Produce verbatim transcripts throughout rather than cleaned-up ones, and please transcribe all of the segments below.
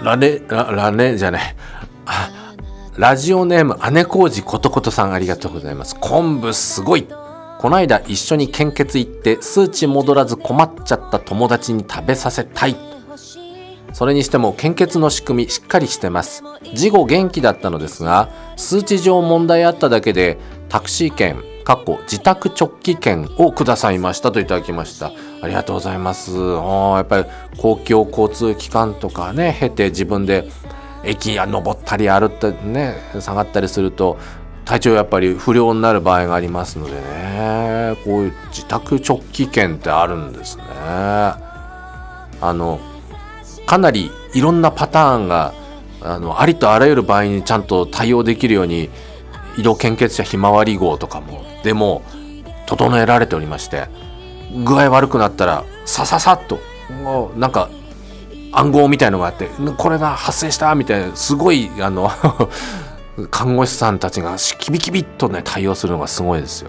ラネララネじゃないラジオネーム姉小路ことことさん、ありがとうございます。昆布すごい。この間一緒に献血行って数値戻らず困っちゃった友達に食べさせたい。それにしても献血の仕組みしっかりしてます。事後元気だったのですが、数値上問題あっただけでタクシー券かっこ自宅直帰券をくださいましたといただきました。ありがとうございます。やっぱり公共交通機関とかね経て自分で駅や登ったり歩ったね下がったりすると体調やっぱり不良になる場合がありますのでね、こういう自宅直帰券ってあるんですね。あのかなりいろんなパターンが あのありとあらゆる場合にちゃんと対応できるように移動献血車ひまわり号とかもでも整えられておりまして、具合悪くなったらさささっともうなんか暗号みたいのがあってこれが発生したみたいな、すごいあの看護師さんたちがキビキビッとね対応するのがすごいですよ。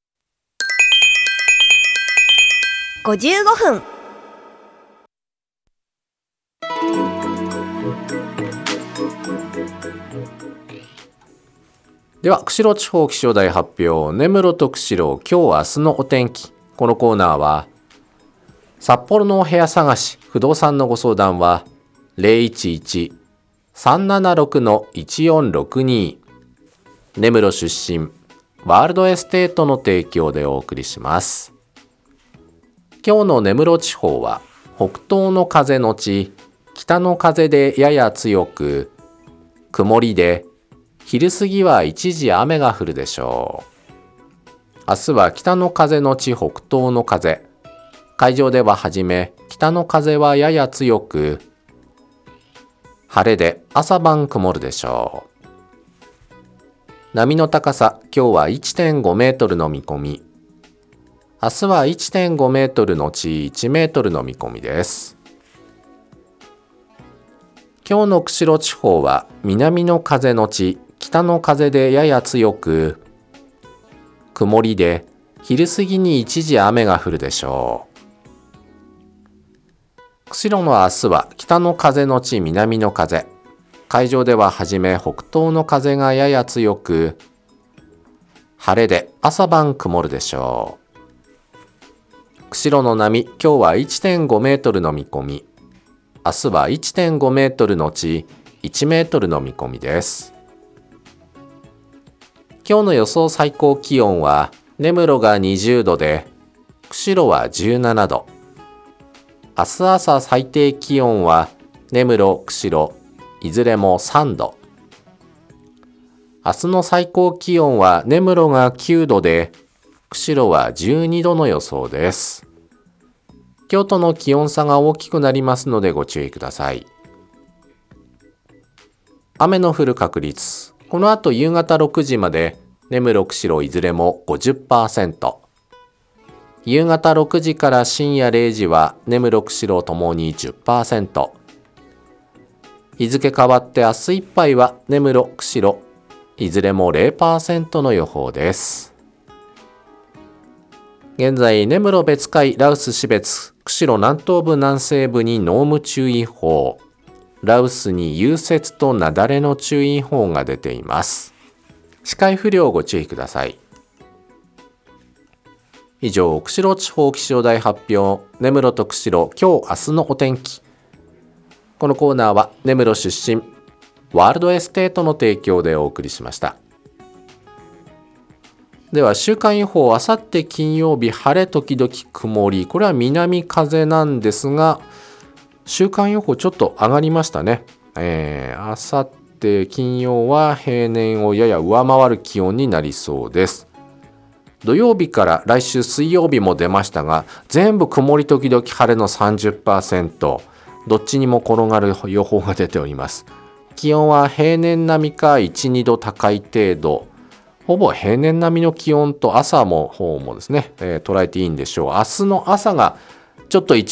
ごじゅうごふん。 では釧路地方気象台発表、根室と釧路今日明日のお天気。このコーナーは札幌のお部屋探し不動産のご相談は ゼロいちいち さんななろく いちよんろくに 根室出身ワールドエステートの提供でお送りします。今日の根室地方は北東の風のち北の風でやや強く、曇りで昼過ぎは一時雨が降るでしょう。明日は北の風のち北東の風、海上でははじめ北の風はやや強く、晴れで朝晩曇るでしょう。波の高さ今日は いってんご メートルの見込み、明日は いってんご メートルのちいちメートルの見込みです。今日の釧路地方は南の風のち北の風でやや強く、曇りで昼過ぎに一時雨が降るでしょう。釧路の明日は北の風のち南の風、海上でははじめ北東の風がやや強く、晴れで朝晩曇るでしょう。釧路の波今日は いってんご メートルの見込み、明日は いってんご メートルのちいちメートルの見込みです。今日の予想最高気温は根室がにじゅうどで釧路はじゅうななど、明日朝最低気温は根室、釧路いずれもさんど、明日の最高気温は根室がきゅうどで釧路はじゅうにどの予想です。今日との気温差が大きくなりますのでご注意ください。雨の降る確率、この後夕方ろくじまで根室、釧路いずれも ごじゅっパーセント、夕方ろくじから深夜れいじは根室、釧路ともに じゅっパーセント、日付変わって明日いっぱいは根室、釧路いずれも ゼロパーセント の予報です。現在根室別海羅臼標別釧路南東部南西部に濃霧注意報、羅臼に融雪と雪崩の注意報が出ています。視界不良ご注意ください。以上、釧路地方気象台発表、根室と釧路今日明日のお天気。このコーナーは根室出身ワールドエステートの提供でお送りしました。では週間予報、あさって金曜日晴れ時々曇り、これは南風なんですが、週間予報ちょっと上がりましたね。えー、あさって金曜は平年をやや上回る気温になりそうです。土曜日から来週水曜日も出ましたが、全部曇り時々晴れの さんじゅっパーセント、どっちにも転がる予報が出ております。気温は平年並みかいち、にど高い程度、ほぼ平年並みの気温と朝も方もですね、えー、捉えていいんでしょう。明日の朝がちょっといち